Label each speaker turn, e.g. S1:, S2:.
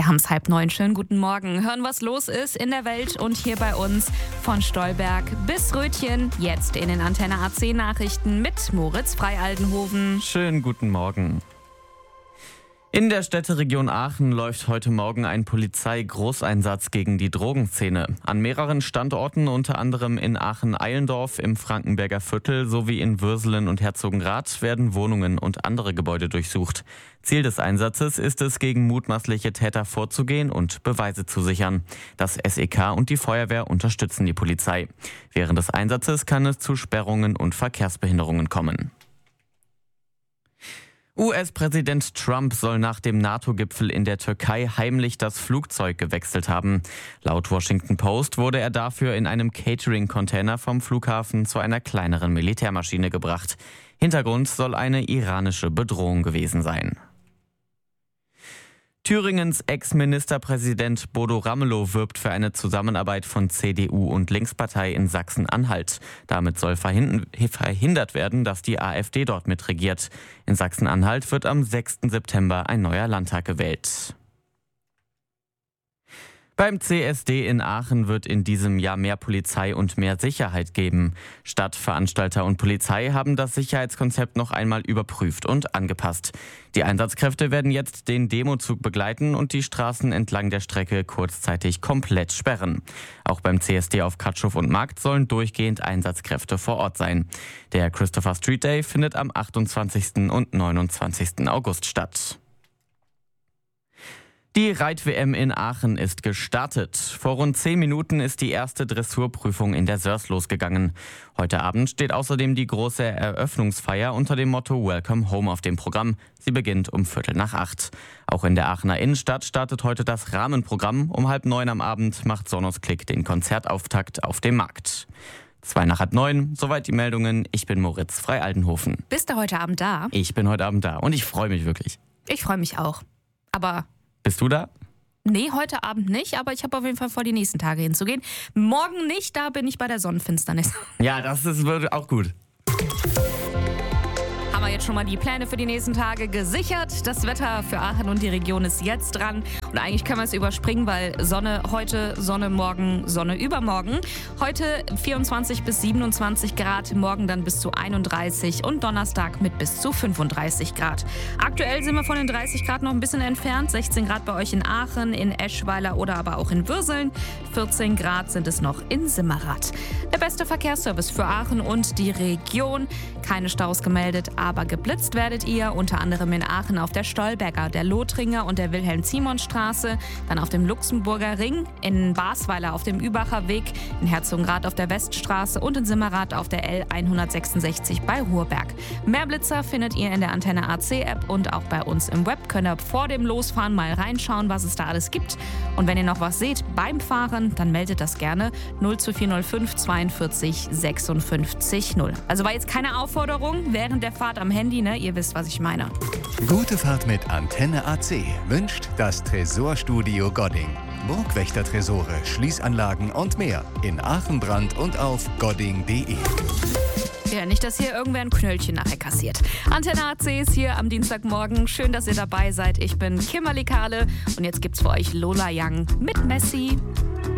S1: Wir haben es 8:30. Schönen guten Morgen. Hören, was los ist in der Welt und hier bei uns von Stolberg bis Rötchen. Jetzt in den Antenne AC Nachrichten mit Moritz Freialdenhoven.
S2: Schönen guten Morgen. In der Städteregion Aachen läuft heute Morgen ein Polizeigroßeinsatz gegen die Drogenszene. An mehreren Standorten, unter anderem in Aachen-Eilendorf, im Frankenberger Viertel sowie in Würselen und Herzogenrath, werden Wohnungen und andere Gebäude durchsucht. Ziel des Einsatzes ist es, gegen mutmaßliche Täter vorzugehen und Beweise zu sichern. Das SEK und die Feuerwehr unterstützen die Polizei. Während des Einsatzes kann es zu Sperrungen und Verkehrsbehinderungen kommen. US-Präsident Trump soll nach dem NATO-Gipfel in der Türkei heimlich das Flugzeug gewechselt haben. Laut Washington Post wurde er dafür in einem Catering-Container vom Flughafen zu einer kleineren Militärmaschine gebracht. Hintergrund soll eine iranische Bedrohung gewesen sein. Thüringens Ex-Ministerpräsident Bodo Ramelow wirbt für eine Zusammenarbeit von CDU und Linkspartei in Sachsen-Anhalt. Damit soll verhindert werden, dass die AfD dort mitregiert. In Sachsen-Anhalt wird am 6. September ein neuer Landtag gewählt. Beim CSD in Aachen wird in diesem Jahr mehr Polizei und mehr Sicherheit geben. Stadt, Veranstalter und Polizei haben das Sicherheitskonzept noch einmal überprüft und angepasst. Die Einsatzkräfte werden jetzt den Demozug begleiten und die Straßen entlang der Strecke kurzzeitig komplett sperren. Auch beim CSD auf Katschow und Markt sollen durchgehend Einsatzkräfte vor Ort sein. Der Christopher Street Day findet am 28. und 29. August statt. Die Reit-WM in Aachen ist gestartet. Vor rund 10 Minuten ist die erste Dressurprüfung in der Sörs losgegangen. Heute Abend steht außerdem die große Eröffnungsfeier unter dem Motto Welcome Home auf dem Programm. Sie beginnt um 7:45. Auch in der Aachener Innenstadt startet heute das Rahmenprogramm. Um 8:30 am Abend macht Sonos Click den Konzertauftakt auf dem Markt. 8:02, soweit die Meldungen. Ich bin Moritz Freialdenhoven.
S1: Bist du heute Abend da?
S2: Ich bin heute Abend da und ich freue mich wirklich.
S1: Ich freue mich auch. Aber...
S2: Bist du da?
S1: Nee, heute Abend nicht, aber ich habe auf jeden Fall vor, die nächsten Tage hinzugehen. Morgen nicht, da bin ich bei der Sonnenfinsternis.
S2: Ja, das wird auch gut.
S1: Haben wir jetzt schon mal die Pläne für die nächsten Tage gesichert. Das Wetter für Aachen und die Region ist jetzt dran. Und eigentlich können wir es überspringen, weil Sonne heute, Sonne morgen, Sonne übermorgen. Heute 24 bis 27 Grad, morgen dann bis zu 31 und Donnerstag mit bis zu 35 Grad. Aktuell sind wir von den 30 Grad noch ein bisschen entfernt. 16 Grad bei euch in Aachen, in Eschweiler oder aber auch in Würseln. 14 Grad sind es noch in Simmerath. Der beste Verkehrsservice für Aachen und die Region. Keine Staus gemeldet, aber geblitzt werdet ihr, unter anderem in Aachen auf der Stolberger, der Lothringer und der Wilhelm-Zimon-Straße, dann auf dem Luxemburger Ring, in Basweiler auf dem Übacher Weg, in Herzogenrath auf der Weststraße und in Simmerath auf der L166 bei Ruhrberg. Mehr Blitzer findet ihr in der Antenne AC-App und auch bei uns im Web. Könnt ihr vor dem Losfahren mal reinschauen, was es da alles gibt. Und wenn ihr noch was seht beim Fahren, dann meldet das gerne 02405 42 56 0. Also war jetzt keine Aufforderung während der Fahrt am Handy, ne? Ihr wisst, was ich meine.
S3: Gute Fahrt mit Antenne AC wünscht das Tresorstudio Godding. Burgwächter-Tresore, Schließanlagen und mehr in Aachen, Brand und auf godding.de.
S1: Ja, nicht, dass hier irgendwer ein Knöllchen nachher kassiert. Antenne AC ist hier am Dienstagmorgen. Schön, dass ihr dabei seid. Ich bin Kimberly Kahle und jetzt gibt's für euch Lola Young mit Messi.